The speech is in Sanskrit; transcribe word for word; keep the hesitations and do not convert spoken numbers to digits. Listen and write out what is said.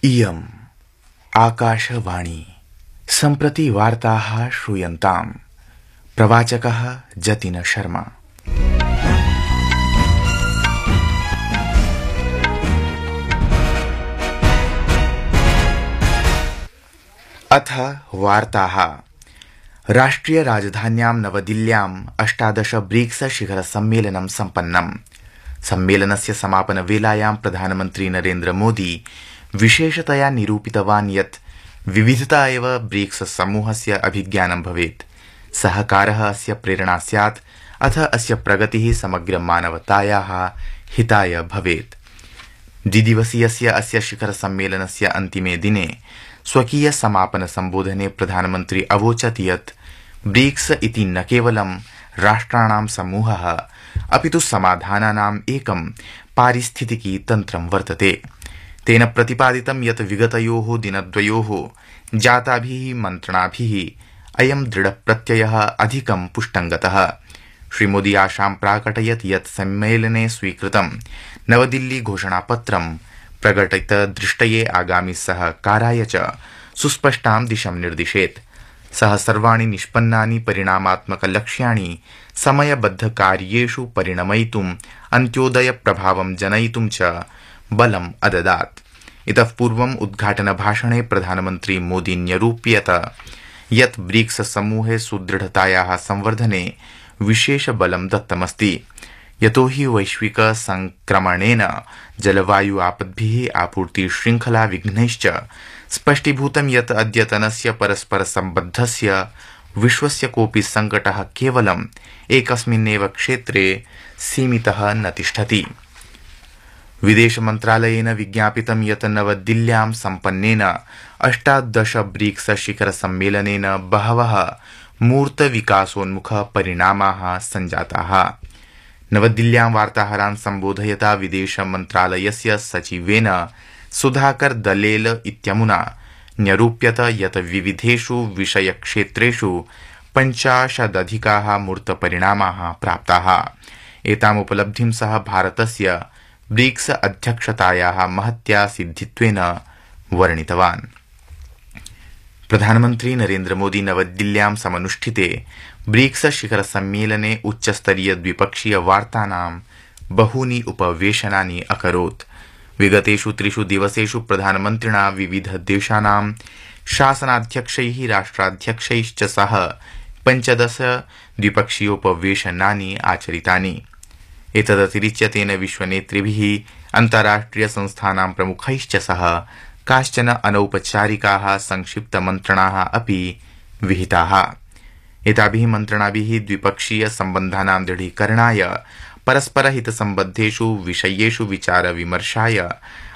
इयम् आकाशवाणी सम्प्रति वार्ताः श्रूयन्ताम्। प्रवाचकः जतिन शर्मा। अथ वार्ताः। राष्ट्रिय राजधान्यां नवदिल्ल्याम् अष्टादश ब्रिक्स शिखर सम्मेलनं सम्पन्नम्। सम्मेलनस्य समापन वेलायां प्रधानमन्त्री नरेन्द्र मोदी विशेषतया निरूपितवान् यत् विविधता एव ब्रिक्स समूहस्य अभिज्ञानं भवेत्। सहकारः अस्य प्रेरणा स्यात्, अथ अस्य प्रगतिः समग्र मानवतायाः हिताय भवेत्। द्विदिवसीयस्य अस्य शिखर सम्मेलनस्य अन्तिमे दिने स्वकीय समापन सम्बोधने प्रधानमन्त्री अवोचत् यत् ब्रिक्स इति न केवलं राष्ट्राणां समूहः अपितु समाधानानाम् एकं पारिस्थितिकी तन्त्रं वर्तते। तेन प्रतिपादितं यत् विगतयोः दिनद्वयोः जाताभिः मन्त्रणाभिः अयं दृढप्रत्ययः अधिकं पुष्टङ्गतः। श्रीमोदी आशां प्राकटयत् यत् सम्मेलने स्वीकृतं नवदिल्ली घोषणापत्रं प्रकटितदृष्टये आगामि सहकाराय च सुस्पष्टां दिशं निर्दिशेत्। सः सर्वाणि निष्पन्नानि परिणामात्मकलक्ष्याणि समयबद्धकार्येषु परिणमयितुम् अन्त्योदयप्रभावं जनयितुं च बलम् अददात्। इतः पूर्वम् उद्घाटनभाषणे प्रधानमन्त्री मोदी न्यरूप्यत यत् ब्रिक्स समूहे सुदृढतायाः संवर्धने विशेष बलं दत्तमस्ति, यतो हि वैश्विक संक्रमणेन जलवायु आपद्भिः आपूर्ति श्रृंखला विघ्नैश्च स्पष्टीभूतं यत् अद्यतनस्य परस्पर सम्बद्धस्य विश्वस्य कोऽपि संकटः केवलं एकस्मिन्नेव क्षेत्रे सीमितः न तिष्ठति। विदेश मन्त्रालयेन विज्ञापितं यत् नवदिल्ल्यां सम्पन्नेन अष्टादश ब्रिक्स शिखर सम्मेलनेन बहवः मूर्त विकासोन्मुख परिणामाः सञ्जाताः। नवदिल्ल्यां वार्ताहरान् सम्बोधयता विदेश मन्त्रालयस्य सचिवेन सुधाकर दलेल इत्यमुना न्यरूप्यत यत् विविधेषु विषयक्षेत्रेषु पञ्चाशदधिकाः मूर्तपरिणामाः प्राप्ताः। एतामुपलब्धिं सः भारतस्य ब्रिक्स अध्यक्षतायाः महत्या सिद्धित्वेन वर्णितवान्। प्रधानमन्त्री नरेन्द्र मोदी नवदिल्ल्यां समनुष्ठिते ब्रिक्स शिखर सम्मेलने उच्चस्तरीय द्विपक्षीय वार्तानां बहूनि उपवेशनानि अकरोत्। विगतेषु त्रिषु दिवसेषु प्रधानमन्त्रिणा विविध देशानां शासनाध्यक्षैः राष्ट्राध्यक्षैश्च सह पञ्चदश द्विपक्षीयोपवेशनानि आचरितानि। एतदतिरिच्य तेन विश्वनेतृभिः अन्ताराष्ट्रिय संस्थानां प्रमुखैश्च सह काश्चन अनौपचारिकाः संक्षिप्तमन्त्रणाः अपि विहिताः। एताभिः मन्त्रणाभिः द्विपक्षीय सम्बन्धानां दृढीकरणाय परस्परहितसम्बद्धेषु विषयेषु विचारविमर्शाय